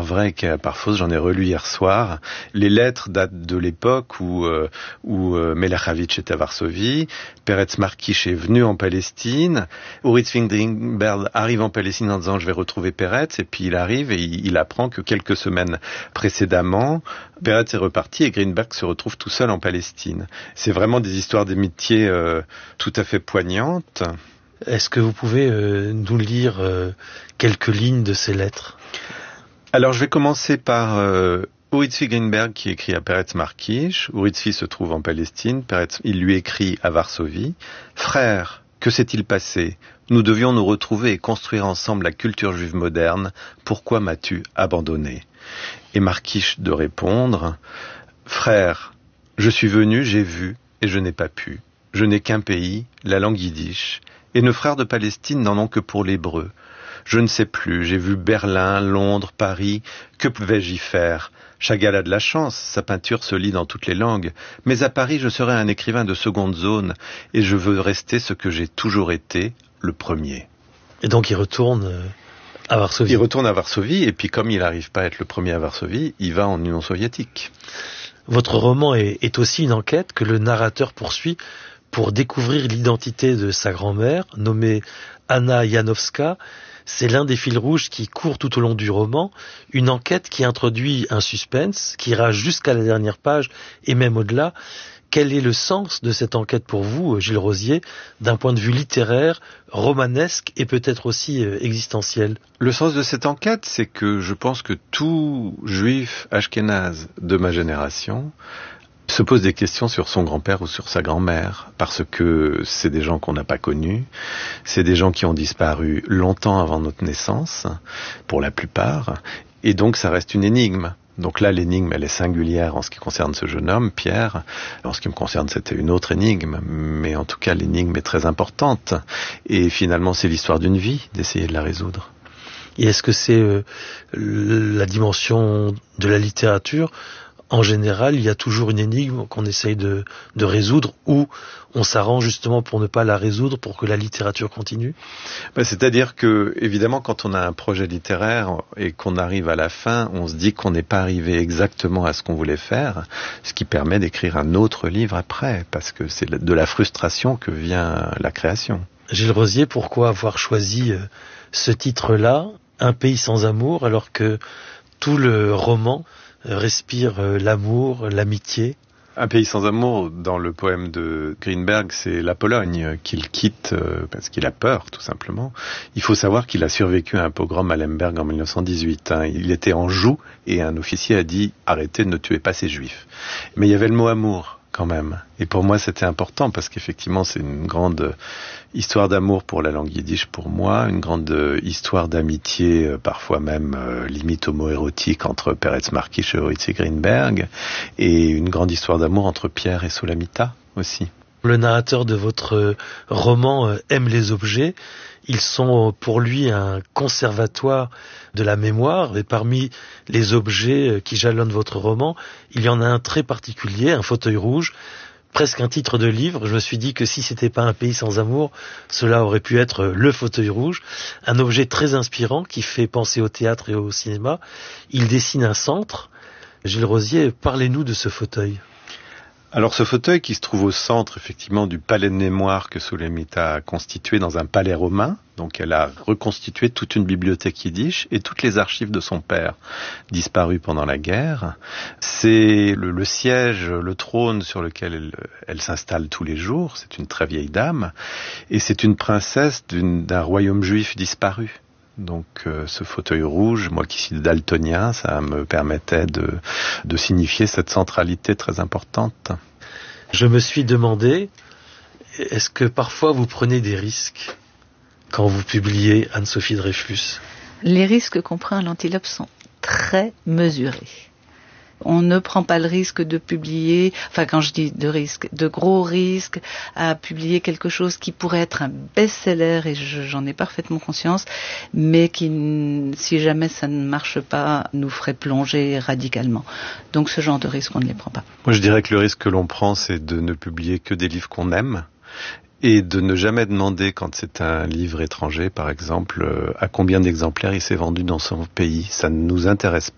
vrai qu'à part fausse, j'en ai relu hier soir. Les lettres datent de l'époque où Melechavic était à Varsovie, Peretz Markish est venu en Palestine, Uritz Greenberg arrive en Palestine en disant je vais retrouver Peretz, et puis il arrive et il apprend que quelques semaines précédemment, Peretz est reparti et Greenberg se retrouve tout seul en Palestine. C'est vraiment des histoires d'amitié tout à fait poignantes. Est-ce que vous pouvez nous lire quelques lignes de ces lettres ? Alors je vais commencer par Uritz Greenberg qui écrit à Peretz Markish. Uritz se trouve en Palestine. Peretz, il lui écrit à Varsovie. Frère, que s'est-il passé ? Nous devions nous retrouver et construire ensemble la culture juive moderne. Pourquoi m'as-tu abandonné ? Et Markish de répondre. Frère, je suis venu, j'ai vu et je n'ai pas pu. Je n'ai qu'un pays, la langue yiddish. Et nos frères de Palestine n'en ont que pour l'hébreu. Je ne sais plus, j'ai vu Berlin, Londres, Paris, que pouvais-je y faire ? Chagall a de la chance, sa peinture se lit dans toutes les langues, mais à Paris je serai un écrivain de seconde zone, et je veux rester ce que j'ai toujours été, le premier. Et donc il retourne à Varsovie. Il retourne à Varsovie, et puis comme il n'arrive pas à être le premier à Varsovie, il va en Union soviétique. Votre roman est aussi une enquête que le narrateur poursuit pour découvrir l'identité de sa grand-mère, nommée Anna Janowska. C'est l'un des fils rouges qui court tout au long du roman, une enquête qui introduit un suspense, qui ira jusqu'à la dernière page et même au-delà. Quel est le sens de cette enquête pour vous, Gilles Rosier, d'un point de vue littéraire, romanesque et peut-être aussi existentiel ? Le sens de cette enquête, c'est que je pense que tout juif ashkénaze de ma génération se pose des questions sur son grand-père ou sur sa grand-mère, parce que c'est des gens qu'on n'a pas connus, c'est des gens qui ont disparu longtemps avant notre naissance, pour la plupart, et donc ça reste une énigme. Donc là, l'énigme, elle est singulière en ce qui concerne ce jeune homme, Pierre. En ce qui me concerne, c'était une autre énigme, mais en tout cas, l'énigme est très importante. Et finalement, c'est l'histoire d'une vie, d'essayer de la résoudre. Et est-ce que c'est la dimension de la littérature ? En général, il y a toujours une énigme qu'on essaye de résoudre, ou on s'arrange justement pour ne pas la résoudre, pour que la littérature continue. C'est-à-dire que, évidemment, quand on a un projet littéraire et qu'on arrive à la fin, on se dit qu'on n'est pas arrivé exactement à ce qu'on voulait faire, ce qui permet d'écrire un autre livre après, parce que c'est de la frustration que vient la création. Gilles Rosier, pourquoi avoir choisi ce titre-là, Un pays sans amour, alors que tout le roman respire l'amour, l'amitié? Un pays sans amour, dans le poème de Greenberg, c'est la Pologne qu'il quitte parce qu'il a peur, tout simplement. Il faut savoir qu'il a survécu à un pogrom à Lemberg en 1918. Il était en joue et un officier a dit « Arrêtez, ne tuez pas ces juifs ». Mais il y avait le mot « amour ». Quand même. Et pour moi, c'était important parce qu'effectivement, c'est une grande histoire d'amour pour la langue yiddish pour moi, une grande histoire d'amitié, parfois même limite homo-érotique entre Peretz Markish et Uritz Greenberg, et une grande histoire d'amour entre Pierre et Solamita aussi. Le narrateur de votre roman aime les objets. Ils sont pour lui un conservatoire de la mémoire, et parmi les objets qui jalonnent votre roman, il y en a un très particulier, un fauteuil rouge, presque un titre de livre. Je me suis dit que si c'était pas Un pays sans amour, cela aurait pu être Le fauteuil rouge, un objet très inspirant qui fait penser au théâtre et au cinéma. Il dessine un centre. Gilles Rosier, parlez-nous de ce fauteuil. Alors ce fauteuil qui se trouve au centre effectivement du palais de mémoire que Solamita a constitué dans un palais romain, donc elle a reconstitué toute une bibliothèque yiddish et toutes les archives de son père disparues pendant la guerre. C'est le siège, le trône sur lequel elle s'installe tous les jours. C'est une très vieille dame et c'est une princesse d'un royaume juif disparu. Donc ce fauteuil rouge, moi qui suis daltonien, ça me permettait de signifier cette centralité très importante. Je me suis demandé, est-ce que parfois vous prenez des risques quand vous publiez Anne-Sophie Dreyfus ? Les risques qu'on prend à l'Antilope sont très mesurés. On ne prend pas le risque de publier, enfin quand je dis de risque, de gros risques à publier quelque chose qui pourrait être un best-seller, et j'en ai parfaitement conscience, mais qui, si jamais ça ne marche pas, nous ferait plonger radicalement. Donc ce genre de risque, on ne les prend pas. Moi je dirais que le risque que l'on prend, c'est de ne publier que des livres qu'on aime, et de ne jamais demander, quand c'est un livre étranger par exemple, à combien d'exemplaires il s'est vendu dans son pays. Ça ne nous intéresse pas.